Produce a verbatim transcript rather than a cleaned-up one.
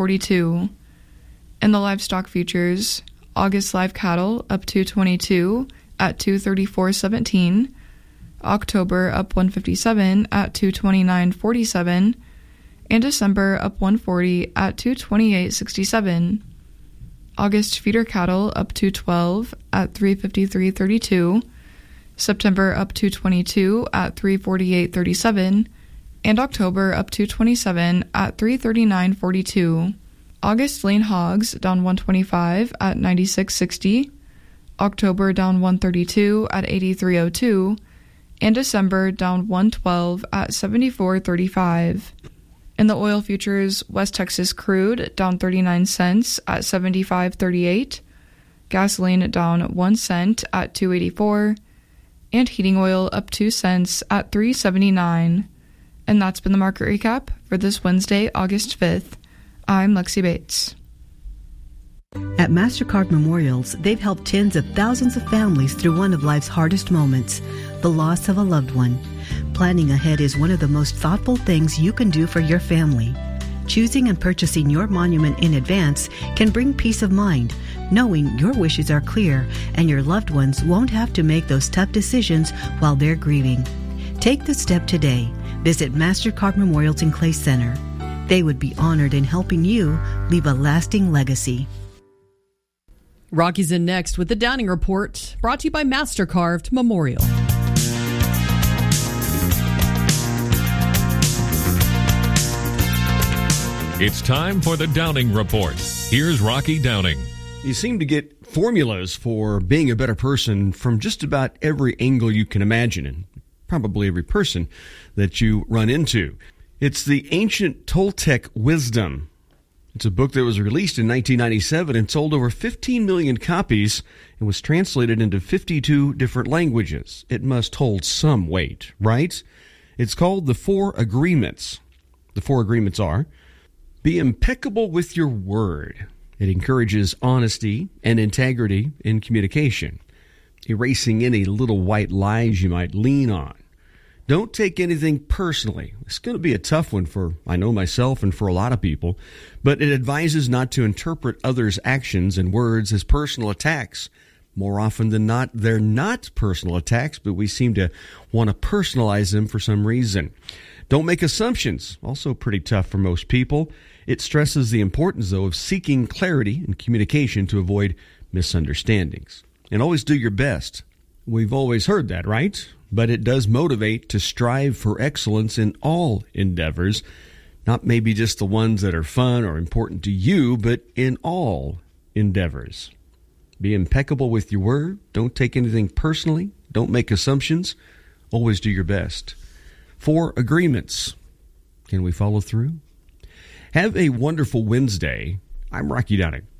forty-two. In the livestock futures, August live cattle up two twenty-two at two thirty-four seventeen. October up one fifty-seven at two twenty-nine forty-seven. And December up one forty at two twenty-eight sixty-seven. August feeder cattle up two twelve at three fifty-three thirty-two. September up two twenty-two at three forty-eight thirty-seven. And October up two twenty-seven at three thirty-nine forty-two. August lean hogs down one twenty-five at ninety-six sixty. October down one thirty-two at eighty-three oh two. And December down one twelve at seventy-four thirty-five. In the oil futures, West Texas crude down thirty-nine cents at seventy-five thirty-eight. Gasoline down one cent at two eighty-four. And heating oil up two cents at three seventy-nine. And that's been the market recap for this Wednesday, August fifth. I'm Lexi Bates. At MasterCard Memorials, they've helped tens of thousands of families through one of life's hardest moments, the loss of a loved one. Planning ahead is one of the most thoughtful things you can do for your family. Choosing and purchasing your monument in advance can bring peace of mind, knowing your wishes are clear and your loved ones won't have to make those tough decisions while they're grieving. Take the step today. Visit MasterCard Memorials in Clay Center. They would be honored in helping you leave a lasting legacy. Rocky's in next with the Downing Report, brought to you by MasterCarved Memorial. It's time for the Downing Report. Here's Rocky Downing. You seem to get formulas for being a better person from just about every angle you can imagine, and probably every person that you run into. It's the ancient Toltec wisdom. It's a book that was released in nineteen ninety-seven and sold over fifteen million copies and was translated into fifty-two different languages. It must hold some weight, right? It's called The Four Agreements. The Four Agreements are: be impeccable with your word. It encourages honesty and integrity in communication, erasing any little white lies you might lean on. Don't take anything personally. It's going to be a tough one for, I know, myself and for a lot of people, but it advises not to interpret others' actions and words as personal attacks. More often than not, they're not personal attacks, but we seem to want to personalize them for some reason. Don't make assumptions. Also pretty tough for most people. It stresses the importance, though, of seeking clarity and communication to avoid misunderstandings. And always do your best. We've always heard that, right? But it does motivate to strive for excellence in all endeavors, not maybe just the ones that are fun or important to you, but in all endeavors. Be impeccable with your word. Don't take anything personally. Don't make assumptions. Always do your best. Four agreements. Can we follow through? Have a wonderful Wednesday. I'm Rocky Downing.